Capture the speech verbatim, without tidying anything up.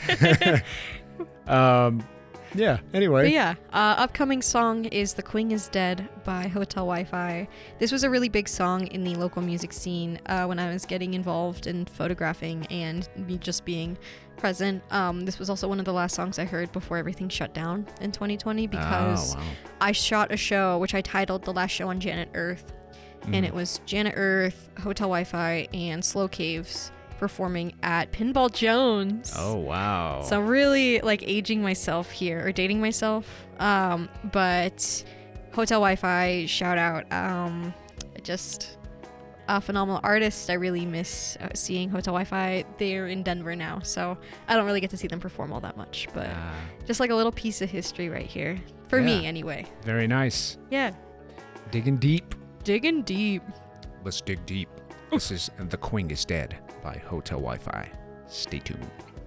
um, yeah, anyway. But yeah, uh, upcoming song is The Queen is Dead by Hotel Wi-Fi. This was a really big song in the local music scene uh, when I was getting involved in photographing and me just being present. Um, this was also one of the last songs I heard before everything shut down in twenty twenty because oh, wow. I shot a show which I titled The Last Show on Janet Earth. Mm. And it was Janet Earth, Hotel Wi-Fi, and Slow Caves performing at Pinball Jones. Oh, wow. So I'm really like aging myself here or dating myself. Um, but Hotel Wi-Fi, shout out. Um, just a phenomenal artist. I really miss uh, seeing Hotel Wi-Fi. They're in Denver now, so I don't really get to see them perform all that much. But Ah, just like a little piece of history right here. For Yeah. me, anyway. very nice. Yeah. Digging deep. Digging deep. Let's dig deep. This is The Queen is Dead by Hotel Wi-Fi. Stay tuned.